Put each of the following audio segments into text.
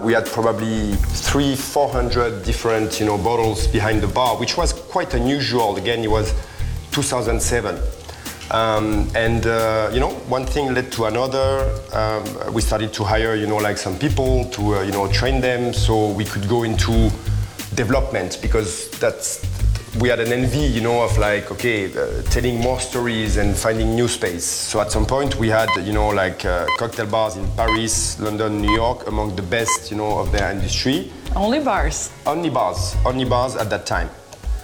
we had probably 300-400 different, bottles behind the bar, which was quite unusual. Again, it was 2007. One thing led to another. We started to hire, some people to, train them so we could go into development, because we had an envy, of telling more stories and finding new space. So at some point we had, cocktail bars in Paris, London, New York, among the best, of their industry. Only bars? Only bars at that time.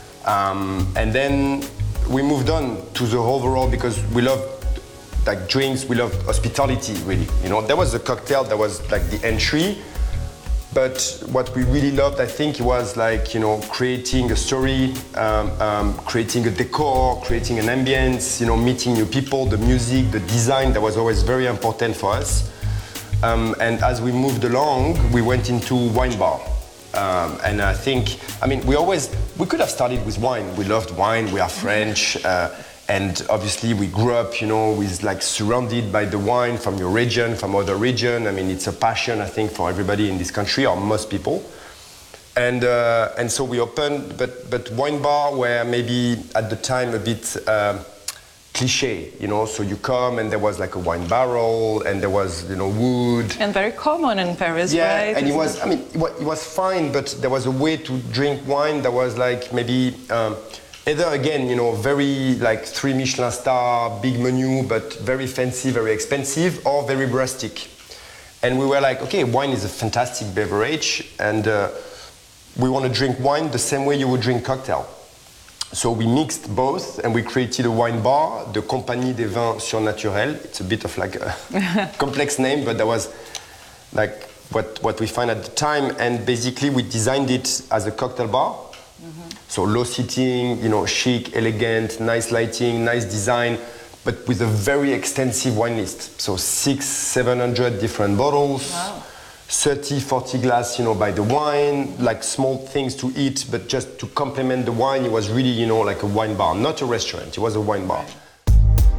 And then we moved on to the overall, because we love drinks, we love hospitality, really. There was the cocktail, that was the entry. But what we really loved, I think, was creating a story, creating a decor, creating an ambience, meeting new people, the music, the design, that was always very important for us. And as we moved along, we went into wine bar. And I think, we could have started with wine. We loved wine, we are French. And obviously we grew up, with surrounded by the wine from your region, from other region. It's a passion, I think, for everybody in this country, or most people. And so we opened, but wine bar were maybe at the time a bit cliche, So you come and there was a wine barrel and there was, wood. And very common in Paris, yeah, right? And it was fine, but there was a way to drink wine that was maybe. Either again, very 3 Michelin star, big menu, but very fancy, very expensive, or very rustic. And we were okay, wine is a fantastic beverage, and we want to drink wine the same way you would drink cocktail. So we mixed both, and we created a wine bar, the Compagnie des Vins Surnaturels. It's a bit of a complex name, but that was what we find at the time. And basically, we designed it as a cocktail bar. So low seating, chic, elegant, nice lighting, nice design, but with a very extensive wine list. So 600-700 different bottles, wow. 30-40 glass, by the wine, small things to eat, but just to complement the wine, it was really, a wine bar, not a restaurant, it was a wine bar.